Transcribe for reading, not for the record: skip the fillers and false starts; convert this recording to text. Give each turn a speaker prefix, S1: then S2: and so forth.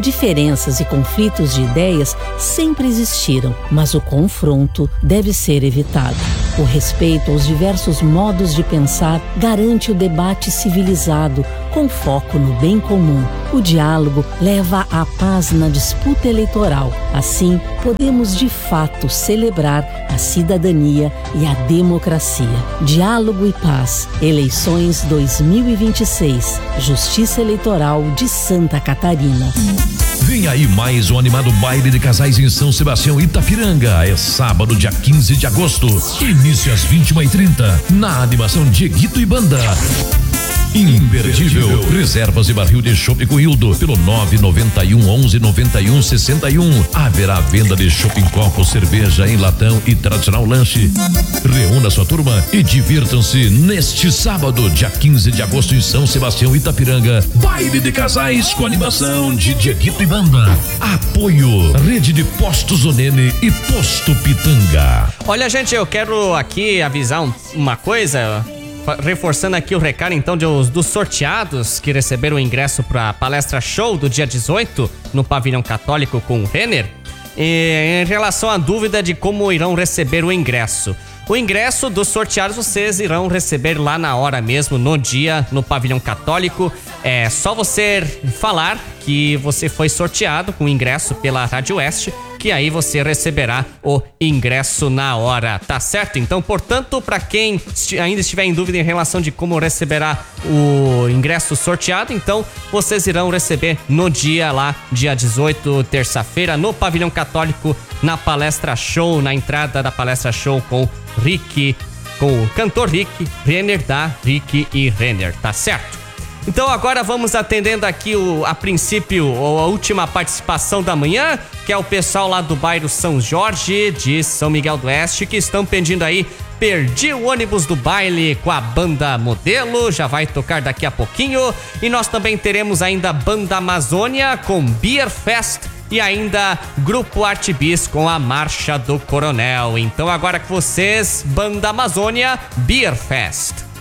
S1: Diferenças e conflitos de ideias sempre existiram, mas o confronto deve ser evitado. O respeito aos diversos modos de pensar garante o debate civilizado, com foco no bem comum. O diálogo leva à paz na disputa eleitoral. Assim, podemos de fato celebrar a cidadania e a democracia. Diálogo e paz. Eleições 2026. Justiça Eleitoral de Santa Catarina.
S2: Vem aí mais um animado baile de casais em São Sebastião, Itapiranga. É sábado, dia 15 de agosto. Início às 21h30. Na animação Dieguito e Banda. Imperdível. Reservas e barril de chopp Coildo pelo 991 11 91 61. Haverá venda de chopp em copo, cerveja em latão e tradicional lanche. Reúna sua turma e divirtam-se neste sábado, dia 15 de agosto em São Sebastião, Itapiranga. Baile de casais com animação de Dieguito e Banda. Apoio Rede de Postos Onene e Posto Pitanga.
S3: Olha, gente, eu quero aqui avisar uma coisa. Reforçando aqui o recado então dos sorteados que receberam o ingresso para a palestra show do dia 18 no Pavilhão Católico com o Renner, em relação à dúvida de como irão receber o ingresso. O ingresso dos sorteados vocês irão receber lá na hora mesmo, no dia, no Pavilhão Católico. É só você falar que você foi sorteado com o ingresso pela Rádio Oeste, que aí você receberá o ingresso na hora, tá certo? Então, portanto, para quem ainda estiver em dúvida em relação de como receberá o ingresso sorteado, então vocês irão receber no dia lá, dia 18, terça-feira, no Pavilhão Católico, na palestra show, na entrada da palestra show com Rick, com o cantor Rick Renner, da Rick e Renner, tá certo? Então agora vamos atendendo aqui a princípio a última participação da manhã, que é o pessoal lá do bairro São Jorge de São Miguel do Oeste, que estão pedindo aí Perdi o Ônibus do Baile com a banda Modelo, já vai tocar daqui a pouquinho. E nós também teremos ainda Banda Amazônia com Beer Fest e ainda Grupo Arte Bis com a Marcha do Coronel. Então agora com vocês, Banda Amazônia, Beer Fest.